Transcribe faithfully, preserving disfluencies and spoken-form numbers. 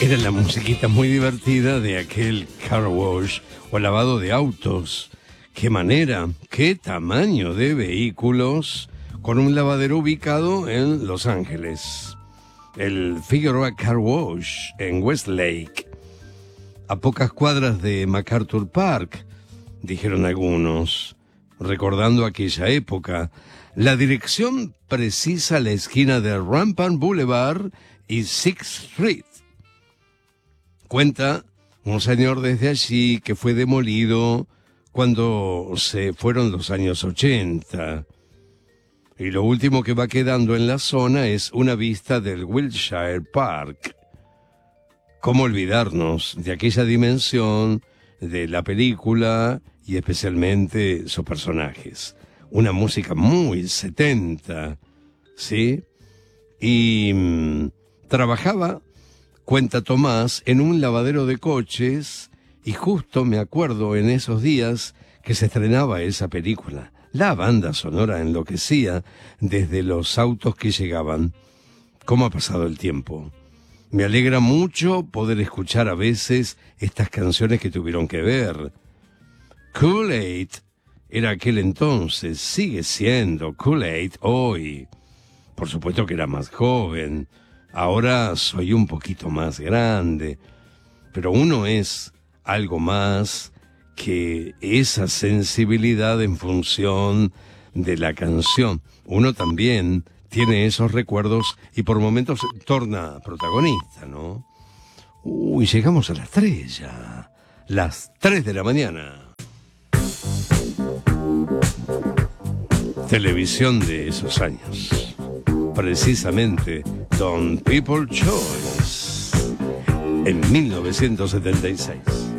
Era la musiquita muy divertida de aquel car wash o lavado de autos. Qué manera, qué tamaño de vehículos, con un lavadero ubicado en Los Ángeles. El Figueroa Car Wash en Westlake, a pocas cuadras de MacArthur Park, dijeron algunos, recordando aquella época. La dirección precisa la esquina de Rampart Boulevard y Sixth Street. Cuenta un señor desde allí que fue demolido cuando se fueron los años ochenta. Y lo último que va quedando en la zona es una vista del Wilshire Park. ¿Cómo olvidarnos de aquella dimensión de la película y especialmente sus personajes? Una música muy setenta, ¿sí? Y mmm, trabajaba, cuenta Tomás, en un lavadero de coches, y justo me acuerdo en esos días que se estrenaba esa película. La banda sonora enloquecía desde los autos que llegaban. ¿Cómo ha pasado el tiempo? Me alegra mucho poder escuchar a veces estas canciones que tuvieron que ver. Kool-Aid era aquel entonces, sigue siendo Kool-Aid hoy. Por supuesto que era más joven. Ahora soy un poquito más grande, pero uno es algo más que esa sensibilidad en función de la canción. Uno también tiene esos recuerdos y por momentos se torna protagonista, ¿no? Uy, llegamos a las tres ya, las tres de la mañana. Televisión de esos años. Precisamente Don People's Choice en mil novecientos setenta y seis.